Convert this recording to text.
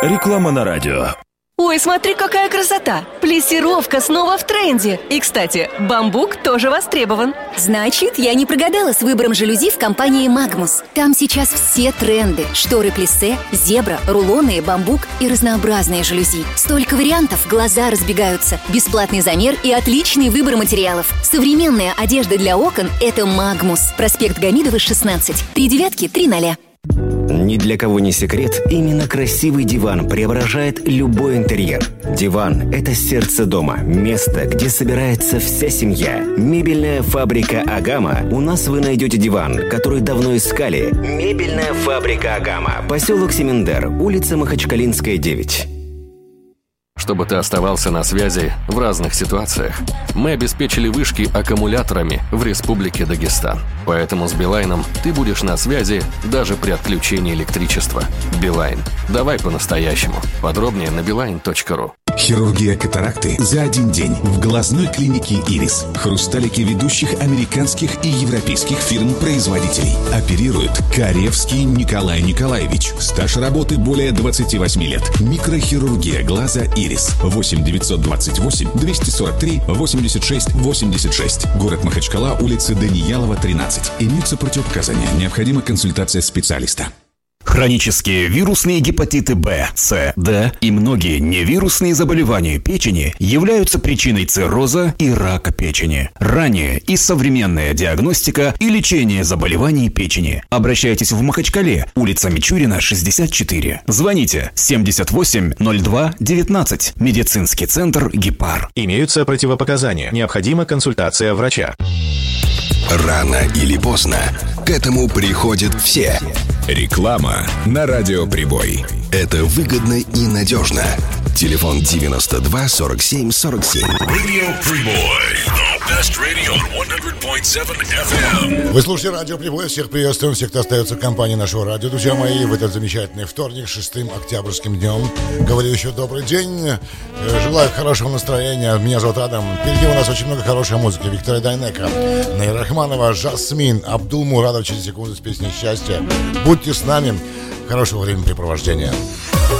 Реклама на радио. Ой, смотри, какая красота! Плессировка снова в тренде. И, кстати, бамбук тоже востребован. Значит, я не прогадала с выбором жалюзи в компании «Магмус». Там сейчас все тренды. Шторы плиссе, зебра, рулоны, бамбук и разнообразные жалюзи. Столько вариантов, глаза разбегаются. Бесплатный замер и отличный выбор материалов. Современная одежда для окон – это «Магмус». Проспект Гамидова, 16. 3930. Ни для кого не секрет, именно красивый диван преображает любой интерьер. Диван – это сердце дома, место, где собирается вся семья. Мебельная фабрика «Агама». У нас вы найдете диван, который давно искали. Мебельная фабрика «Агама». Поселок Семендер, улица Махачкалинская, 9. Чтобы ты оставался на связи в разных ситуациях, мы обеспечили вышки аккумуляторами в Республике Дагестан. Поэтому с Билайном ты будешь на связи даже при отключении электричества. Билайн. Давай по-настоящему. Подробнее на билайн.ру. Хирургия катаракты за один день в глазной клинике «Ирис». Хрусталики ведущих американских и европейских фирм-производителей. Оперирует Каревский Николай Николаевич. Стаж работы более 28 лет. Микрохирургия глаза «Ирис». 8 928 243 86 86. Город Махачкала, улица Даниялова, 13. Имеются противопоказания. Необходима консультация специалиста. Хронические вирусные гепатиты Б, С, Д и многие невирусные заболевания печени являются причиной цирроза и рака печени. Ранняя и современная диагностика и лечение заболеваний печени. Обращайтесь в Махачкале, улица Мичурина, 64. Звоните 78 02 19. Медицинский центр «Гепар». Имеются противопоказания. Необходима консультация врача. Рано или поздно к этому приходят все. Реклама на радиоприбой. Это выгодно и надежно. Телефон 92 47 47. Вы слушаете радио Прибой. Всех приветствуем, всех, кто остается в компании нашего радио. Друзья мои, в этот замечательный вторник, 6 октябрьским днем. Говорю еще добрый день. Желаю хорошего настроения. Меня зовут Адам. Впереди у нас очень много хорошей музыки. Виктория Дайнеко, Наира Рахманова, Жасмин, Абдул Мурадов через секунду с песней «Счастье». Будьте с нами. Хорошего времяпрепровождения.